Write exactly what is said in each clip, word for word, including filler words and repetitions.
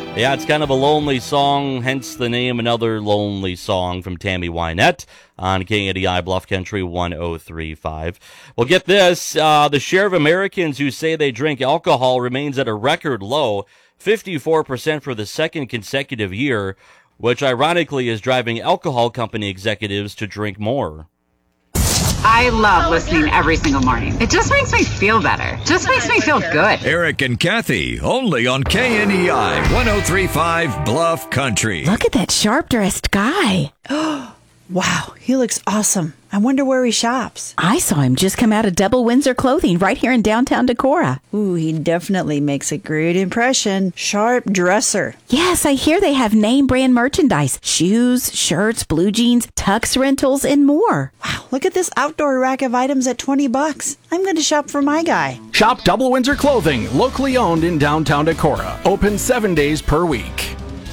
Yeah, it's kind of a lonely song, hence the name, Another Lonely Song from Tammy Wynette on K N D I Bluff Country one oh three point five. Well, get this, uh, the share of Americans who say they drink alcohol remains at a record low, fifty-four percent for the second consecutive year, which ironically is driving alcohol company executives to drink more. I love listening every single morning. It just makes me feel better. Just makes me feel good. Eric and Kathy, only on K N E I one oh three point five Bluff Country. Look at that sharp-dressed guy. Wow, he looks awesome. I wonder where he shops. I saw him just come out of Double Windsor Clothing right here in downtown Decorah. Ooh, he definitely makes a great impression. Sharp dresser. Yes, I hear they have name brand merchandise. Shoes, shirts, blue jeans, tux rentals, and more. Wow, look at this outdoor rack of items at twenty bucks. I'm going to shop for my guy. Shop Double Windsor Clothing, locally owned in downtown Decorah. Open seven days per week.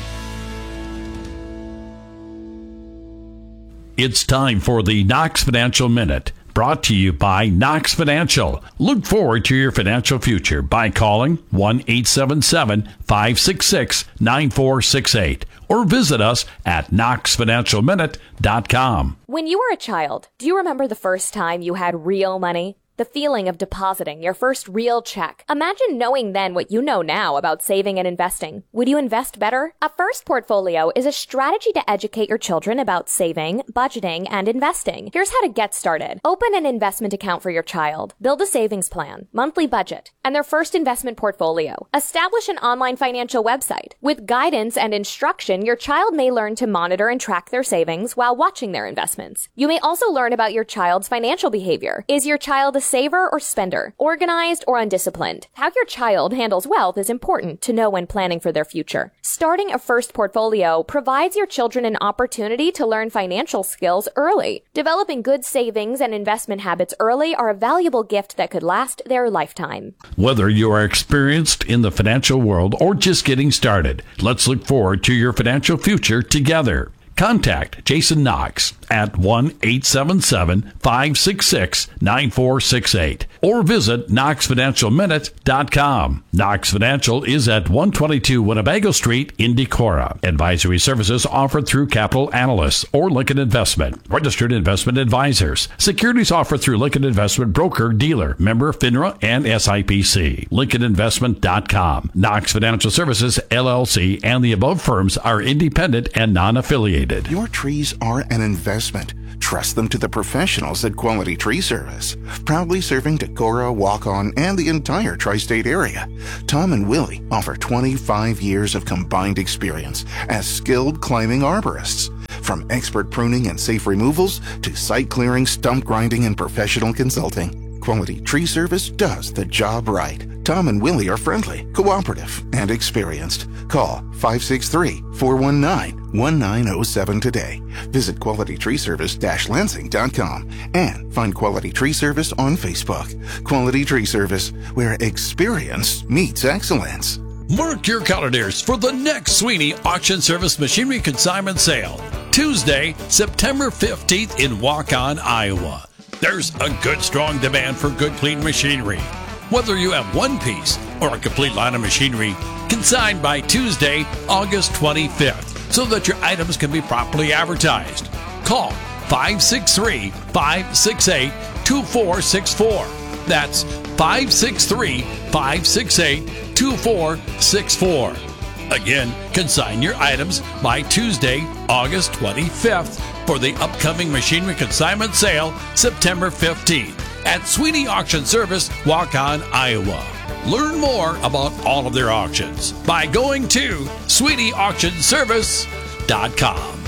It's time for the Knox Financial Minute, brought to you by Knox Financial. Look forward to your financial future by calling one eight seven seven, five six six, nine four six eight or visit us at knox financial minute dot com. When you were a child, do you remember the first time you had real money? The feeling of depositing your first real check. Imagine knowing then what you know now about saving and investing. Would you invest better? A First Portfolio is a strategy to educate your children about saving, budgeting, and investing. Here's how to get started. Open an investment account for your child. Build a savings plan, monthly budget, and their first investment portfolio. Establish an online financial website. With guidance and instruction, your child may learn to monitor and track their savings while watching their investments. You may also learn about your child's financial behavior. Is your child a saver or spender, organized or undisciplined? How your child handles wealth is important to know when planning for their future. Starting a First Portfolio provides your children an opportunity to learn financial skills early. Developing good savings and investment habits early are a valuable gift that could last their lifetime. Whether you are experienced in the financial world or just getting started, let's look forward to your financial future together. Contact Jason Knox at one eight seven seven, five six six, nine four six eight or visit knox financial minute dot com. Knox Financial is at one twenty-two Winnebago Street in Decorah. Advisory services offered through Capital Analysts or Lincoln Investment. Registered investment advisors. Securities offered through Lincoln Investment Broker Dealer. Member FINRA and S I P C. lincoln investment dot com. Knox Financial Services, L L C, and the above firms are independent and non-affiliated. Your trees are an investment. Trust them to the professionals at Quality Tree Service. Proudly serving Decorah, Waukon, and the entire tri-state area. Tom and Willie offer twenty-five years of combined experience as skilled climbing arborists. From expert pruning and safe removals to site clearing, stump grinding, and professional consulting, Quality Tree Service does the job right. Tom and Willie are friendly, cooperative, and experienced. Call five six three, four one nine, one nine zero seven today. Visit quality tree service dash lansing dot com and find Quality Tree Service on Facebook. Quality Tree Service, where experience meets excellence. Mark your calendars for the next Sweeney Auction Service Machinery Consignment Sale, Tuesday, September fifteenth in Waukon, Iowa. There's a good, strong demand for good, clean machinery. Whether you have one piece or a complete line of machinery, consigned by Tuesday, August twenty-fifth, so that your items can be properly advertised. Call five six three, five six eight, two four six four. That's five six three, five six eight, two four six four. Again, consign your items by Tuesday, August twenty-fifth for the upcoming Machinery Consignment Sale, September fifteenth at Sweeney Auction Service, Waukon, Iowa. Learn more about all of their auctions by going to sweeney auction service dot com.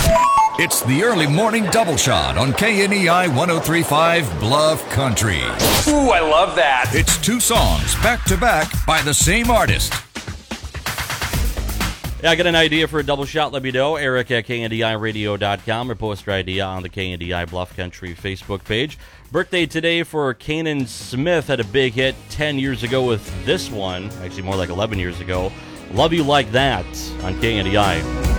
It's the early morning double shot on K N E I one oh three point five Bluff Country. Ooh, I love that. It's two songs back to back by the same artist. Yeah, I got an idea for a double shot. Let me know. Eric at K N D I radio dot com or post your idea on the K N D I Bluff Country Facebook page. Birthday today for Kanan Smith. Had a big hit ten years ago with this one. Actually, more like eleven years ago. Love You Like That on K N D I.